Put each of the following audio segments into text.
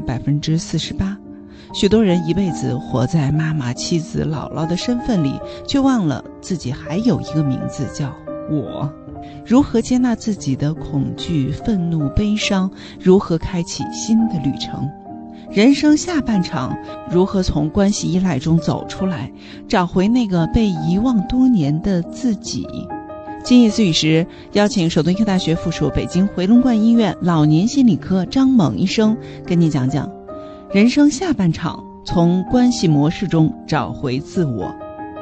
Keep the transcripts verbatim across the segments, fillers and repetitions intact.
百分之四十八。许多人一辈子活在妈妈、妻子、姥姥的身份里，却忘了自己还有一个名字叫我。如何接纳自己的恐惧、愤怒、悲伤？如何开启新的旅程？人生下半场，如何从关系依赖中走出来，找回那个被遗忘多年的自己？今夜思语时，邀请首都医科大学附属北京回龙观医院老年心理科张猛医生跟你讲讲人生下半场，从关系模式中找回自我。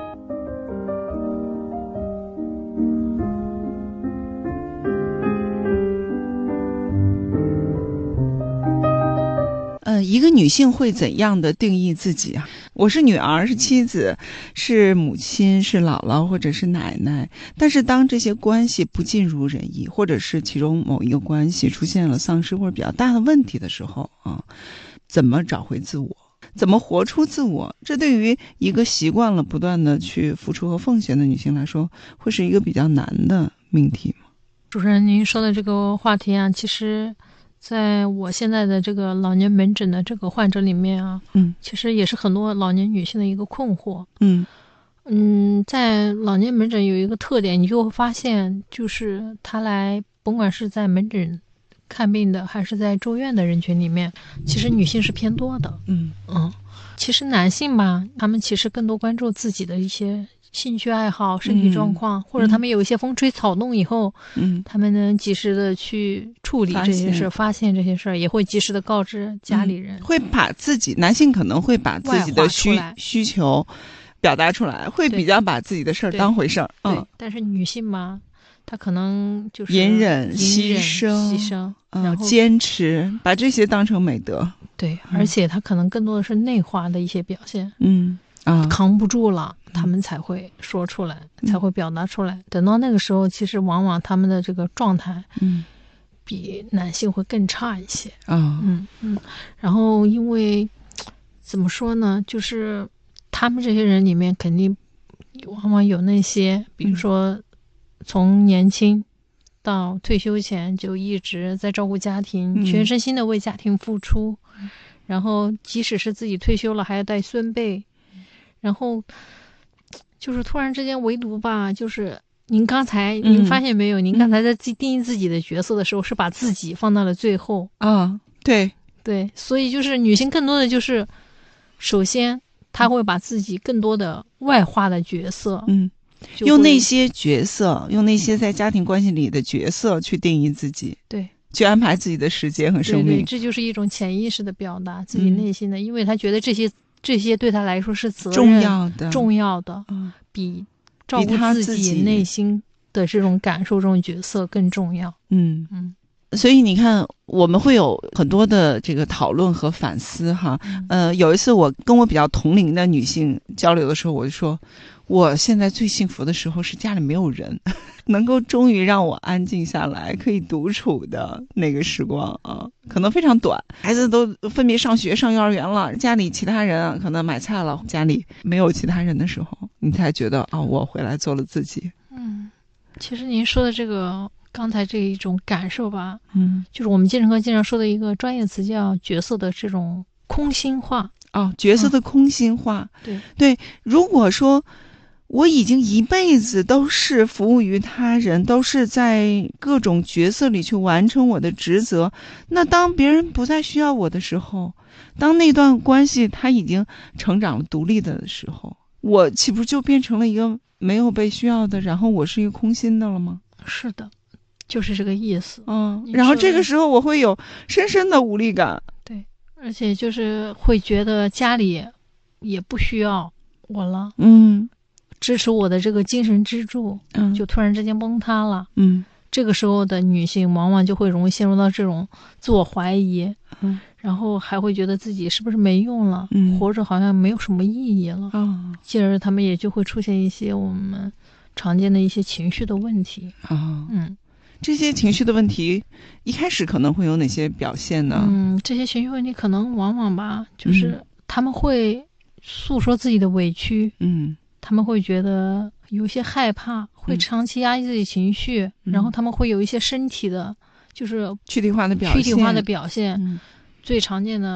呃，一个女性会怎样的定义自己啊？我是女儿，是妻子，是母亲，是姥姥或者是奶奶。但是当这些关系不尽如人意，或者是其中某一个关系出现了丧失或者比较大的问题的时候啊，怎么找回自我？怎么活出自我？这对于一个习惯了不断的去付出和奉献的女性来说，会是一个比较难的命题吗？ 主持人，您说的这个话题啊，其实在我现在的这个老年门诊的这个患者里面啊，嗯，其实也是很多老年女性的一个困惑。嗯嗯，在老年门诊有一个特点，你就会发现，就是他来，甭管是在门诊看病的，还是在住院的人群里面，其实女性是偏多的。嗯嗯，其实男性吧，他们其实更多关注自己的一些兴趣爱好、身体状况，嗯、或者他们有一些风吹草动以后，嗯，他们能及时的去处理这些事，发现这些事儿，也会及时的告知家里人。嗯、 会把自己，男性可能会把自己的需需求表达出来，会比较把自己的事儿当回事儿。嗯， 但是女性嘛，她可能就是隐忍、牺牲、 牺牲， 嗯、 然后坚持，把这些当成美德。 对，而且她可能更多的是内化的一些表现。 嗯。啊， 扛不住了，他们才会说出来，嗯、才会表达出来。等到那个时候，其实往往他们的这个状态，嗯，比男性会更差一些。啊，嗯嗯。然后，因为怎么说呢，就是他们这些人里面，肯定往往有那些，比如说从年轻到退休前就一直在照顾家庭，嗯、全身心的为家庭付出，嗯、然后即使是自己退休了，还要带孙辈。然后就是突然之间，唯独吧，就是您刚才、嗯、您发现没有？您刚才在定义自己的角色的时候，是把自己放到了最后啊。对对，所以就是女性更多的就是，首先她会把自己更多的外化的角色， 嗯，用那些角色，用那些在家庭关系里的角色去定义自己， 对， 去安排自己的时间和生命。 对对，这就是一种潜意识的表达，自己内心的，嗯、因为她觉得这些。这些对他来说是责任重要的， 重要的，嗯、比照顾自己内心的这种感受、这种角色更重要。 嗯嗯，所以你看，我们会有很多的这个讨论和反思哈。嗯、呃，有一次我跟我比较同龄的女性交流的时候，我就说，我现在最幸福的时候是家里没有人，能够终于让我安静下来，可以独处的那个时光啊，可能非常短，孩子都分别上学上幼儿园了，家里其他人啊可能买菜了，家里没有其他人的时候，你才觉得啊、哦，我回来做了自己。 嗯，其实您说的这个刚才这一种感受吧，嗯，就是我们精神科经常说的一个专业词叫角色的这种空心化。 哦，角色的空心化。 嗯、 对对，如果说我已经一辈子都是服务于他人，都是在各种角色里去完成我的职责，那当别人不再需要我的时候，当那段关系他已经成长了独立的时候，我岂不就变成了一个没有被需要的，然后我是一个空心的了吗？ 是的，就是这个意思。 嗯，然后这个时候我会有深深的无力感。 对，而且就是会觉得家里也不需要我了。 嗯。 支持我的这个精神支柱，嗯，就突然之间崩塌了，嗯，这个时候的女性往往就会容易陷入到这种自我怀疑，嗯，然后还会觉得自己是不是没用了，嗯，活着好像没有什么意义了，啊，进而他们也就会出现一些我们常见的一些情绪的问题， 啊，嗯，这些情绪的问题一开始可能会有哪些表现呢？ 嗯，这些情绪问题可能往往吧，就是他们会诉说自己的委屈，嗯。他们会觉得有些害怕，会长期压抑自己情绪，嗯、然后他们会有一些身体的，就是躯体化的表现。 躯体化的表现，嗯、最常见的